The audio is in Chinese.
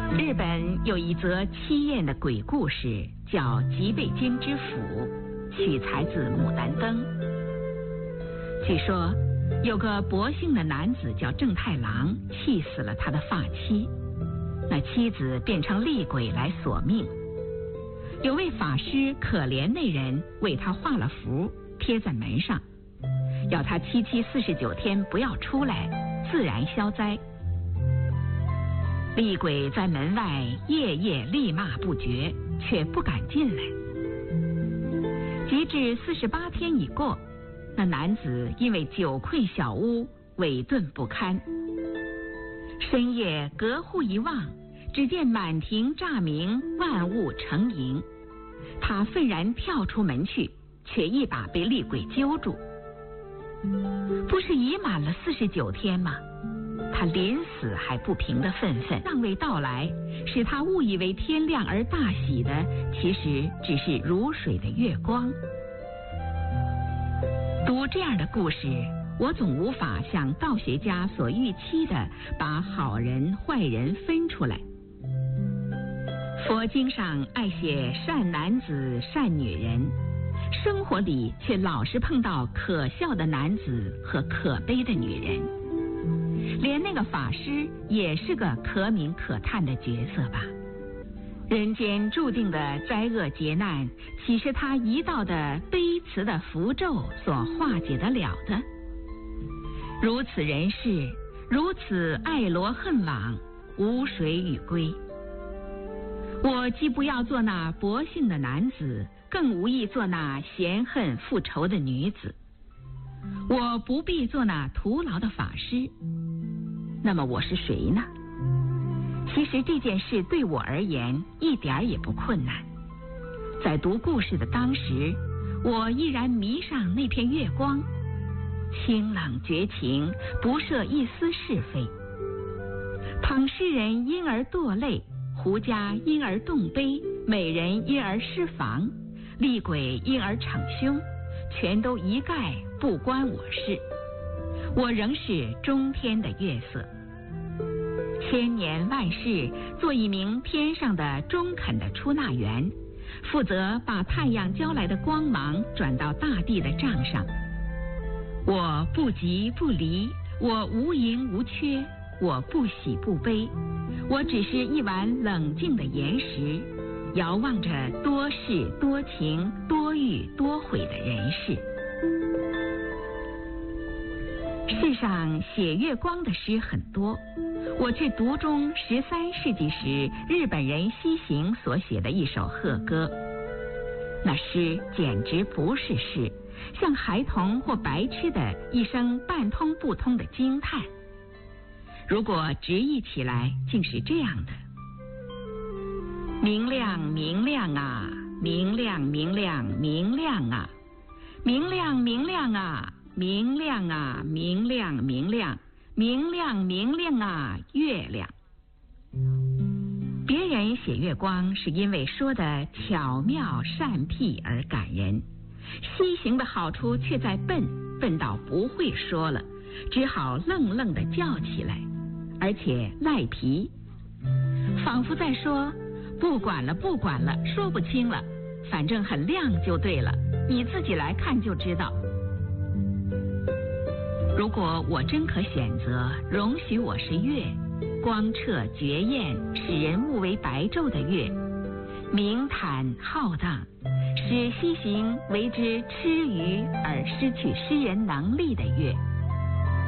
日本有一则凄艳的鬼故事，叫《吉备津之府》，取材自《牡丹灯》。据说有个薄幸的男子叫正太郎，气死了他的发妻，那妻子变成厉鬼来索命。有位法师可怜那人，为他画了符贴在门上，要他七七49天不要出来，自然消灾。厉鬼在门外夜夜厉骂不绝，却不敢进来。及至48天已过，那男子因为久困小屋，萎顿不堪。深夜隔户一望，只见满庭乍明，万物成营。他愤然跳出门去，却一把被厉鬼揪住。不是已满了49天吗？他临死还不平的愤愤尚未到来，使他误以为天亮而大喜的，其实只是如水的月光。读这样的故事，我总无法像道学家所预期的把好人坏人分出来。佛经上爱写善男子善女人，生活里却老是碰到可笑的男子和可悲的女人。连那个法师也是个可悯可叹的角色吧。人间注定的灾厄劫难，岂是他一道的悲慈的符咒所化解得了的？如此人世，如此爱罗恨网，无水与归。我既不要做那薄幸的男子，更无意做那嫌恨复仇的女子。我不必做那徒劳的法师，那么我是谁呢？其实这件事对我而言一点也不困难。在读故事的当时，我依然迷上那片月光，清冷绝情，不涉一丝是非。倘诗人因而堕泪，胡家因而动悲，美人因而失防，厉鬼因而逞凶，全都一概不关我事。我仍是中天的月色，千年万世做一名天上的中肯的出纳员，负责把太阳交来的光芒转到大地的账上。我不急不离，我无盈无缺，我不喜不悲，我只是一碗冷静的岩石，遥望着多事多情多欲多悔的人世。世上写月光的诗很多，我却读中13世纪时日本人西行所写的一首贺歌。那诗简直不是诗，像孩童或白痴的一声半通不通的惊叹。如果直译起来，竟是这样的：明亮明亮啊，明亮明亮明亮啊，明亮明亮啊，明亮啊，明亮明亮明亮明亮啊，月亮。别人写月光是因为说的巧妙善僻而感人，西行的好处却在笨到不会说了，只好愣愣地叫起来，而且赖皮，仿佛在说不管了不管了，说不清了，反正很亮就对了，你自己来看就知道。如果我真可选择，容许我是月，光澈绝艳，使人误为白昼的月，明坦浩荡，使西行为之痴愚而失去诗人能力的月。